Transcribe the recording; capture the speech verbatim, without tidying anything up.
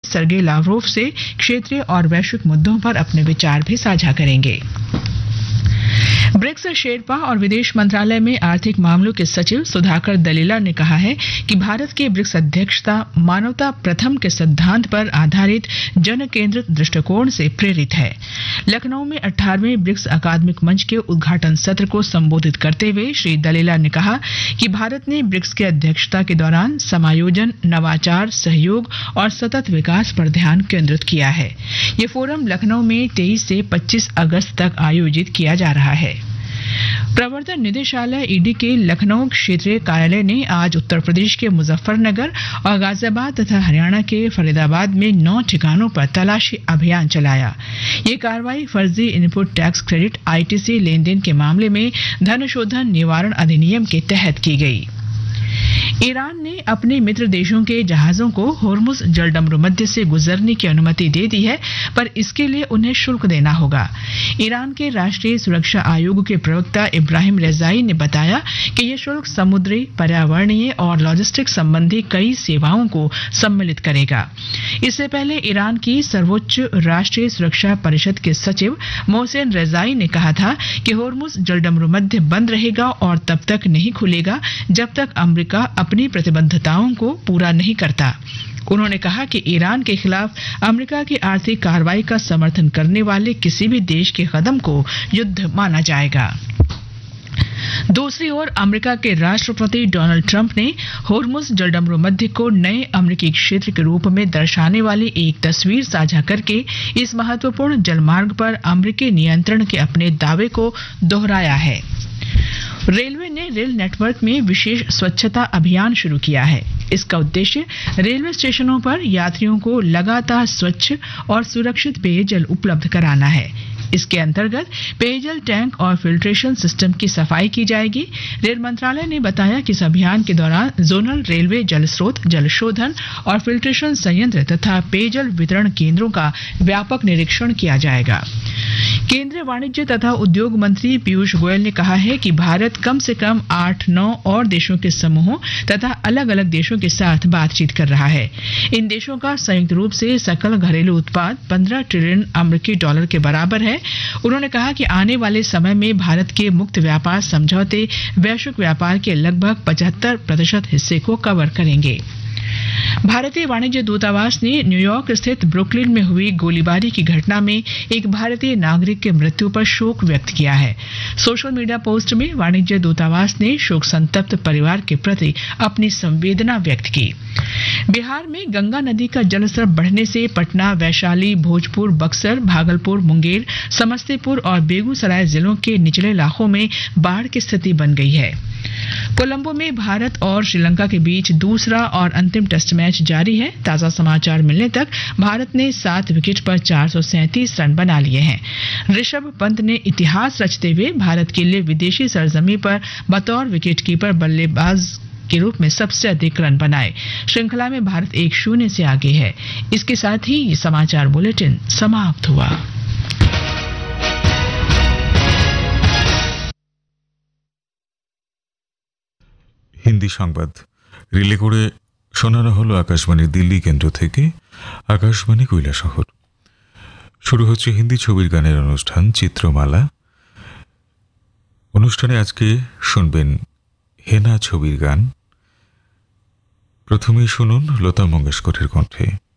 सर्गे Lavrov से क्षेत्रीय और वैश्विक मुद्दों पर अपने विचार भी साझा करेंगे। ब्रिक्स शेरपा और विदेश मंत्रालय में आर्थिक मामलों के सचिव सुधाकर दलीला ने कहा है कि भारत की ब्रिक्स अध्यक्षता मानवता प्रथम के सिद्धांत पर आधारित जन केंद्रित दृष्टिकोण से प्रेरित है। लखनऊ में अठारहवें ब्रिक्स अकादमिक मंच के उद्घाटन सत्र को संबोधित करते हुए श्री दलीला ने कहा कि भारत ने ब्रिक्स की अध्यक्षता के दौरान समायोजन, नवाचार, सहयोग और सतत विकास पर ध्यान केंद्रित किया है। ये फोरम लखनऊ में तेईस से पच्चीस अगस्त तक आयोजित किया जा रहा है। प्रवर्तन निदेशालय ईडी के लखनऊ क्षेत्रीय कार्यालय ने आज उत्तर प्रदेश के मुजफ्फरनगर और गाजियाबाद तथा हरियाणा के फरीदाबाद में नौ ठिकानों पर तलाशी अभियान चलाया। ये कार्रवाई फर्जी इनपुट टैक्स क्रेडिट आईटीसी लेन देन के मामले में धन शोधन निवारण अधिनियम के तहत की गई। ईरान ने अपने मित्र देशों के जहाजों को होर्मुज जलडमरू मध्य से गुजरने की अनुमति दे दी है, पर इसके लिए उन्हें शुल्क देना होगा। ईरान के राष्ट्रीय सुरक्षा आयोग के प्रवक्ता इब्राहिम रेजाई ने बताया कि यह शुल्क समुद्री, पर्यावरणीय और लॉजिस्टिक संबंधी कई सेवाओं को सम्मिलित करेगा। इससे पहले ईरान की सर्वोच्च राष्ट्रीय सुरक्षा परिषद के सचिव मोहसेन रेजाई ने कहा था कि होर्मुज जलडमरू मध्य बंद रहेगा और तब तक नहीं खुलेगा जब तक अमेरिका अपनी प्रतिबद्धताओं को पूरा नहीं करता। उन्होंने कहा कि ईरान के खिलाफ अमेरिका की आर्थिक कार्रवाई का समर्थन करने वाले किसी भी देश के कदम को युद्ध माना जाएगा। दूसरी ओर अमेरिका के राष्ट्रपति डोनाल्ड ट्रंप ने होर्मुज जलडमरू मध्य को नए अमेरिकी क्षेत्र के रूप में दर्शाने वाली एक तस्वीर साझा करके इस महत्वपूर्ण जलमार्ग पर अमेरिकी नियंत्रण के अपने दावे को दोहराया है। रेलवे ने रेल नेटवर्क में विशेष स्वच्छता अभियान शुरू किया है। इसका उद्देश्य रेलवे स्टेशनों पर यात्रियों को लगातार स्वच्छ और सुरक्षित पेयजल उपलब्ध कराना है। इसके अंतर्गत पेयजल टैंक और फिल्ट्रेशन सिस्टम की सफाई की जाएगी। रेल मंत्रालय ने बताया कि इस अभियान के दौरान जोनल रेलवे जल स्रोत, जल शोधन और फिल्ट्रेशन संयंत्र तथा पेयजल वितरण केंद्रों का व्यापक निरीक्षण किया जाएगा। केंद्रीय वाणिज्य तथा उद्योग मंत्री पीयूष गोयल ने कहा है कि भारत कम से कम आठ नौ और देशों के समूहों तथा अलग अलग देशों के साथ बातचीत कर रहा है। इन देशों का संयुक्त रूप से सकल घरेलू उत्पाद पंद्रह ट्रिलियन अमेरिकी डॉलर के बराबर है। उन्होंने कहा कि आने वाले समय में भारत के मुक्त व्यापार समझौते वैश्विक व्यापार के लगभग पचहत्तर प्रतिशत हिस्से को कवर करेंगे। भारतीय वाणिज्य दूतावास ने न्यूयॉर्क स्थित ब्रुकलिन में हुई गोलीबारी की घटना में एक भारतीय नागरिक की मृत्यु पर शोक व्यक्त किया है। सोशल मीडिया पोस्ट में वाणिज्य दूतावास ने शोक संतप्त परिवार के प्रति अपनी संवेदना व्यक्त की। बिहार में गंगा नदी का जलस्तर बढ़ने से पटना, वैशाली, भोजपुर, बक्सर, भागलपुर, मुंगेर, समस्तीपुर और बेगूसराय जिलों के निचले इलाकों में बाढ़ की स्थिति बन गई है। कोलंबो में भारत और श्रीलंका के बीच दूसरा और अंतिम टेस्ट मैच जारी है। ताजा समाचार मिलने तक भारत ने सात विकेट पर चार सौ सैंतीस रन बना लिए हैं। ऋषभ पंत ने इतिहास रचते हुए भारत के लिए विदेशी सरजमी पर बतौर विकेटकीपर बल्लेबाज के रूप में सबसे अधिक रन बनाए। श्रृंखला में भारत एक शून्य से आगे है। इसके साथ ही ये समाचार बुलेटिन समाप्त हुआ। হিন্দি সংবাদ রিলে করে শোনানো হলো আকাশবাণী দিল্লি কেন্দ্র থেকে। আকাশবাণী কৈলাসহর। শুরু হচ্ছে হিন্দি ছবির গানের অনুষ্ঠান চিত্রমালা। অনুষ্ঠানে আজকে শুনবেন হেনা ছবির গান। প্রথমেই শুনুন লতা মঙ্গেশকরের কণ্ঠে।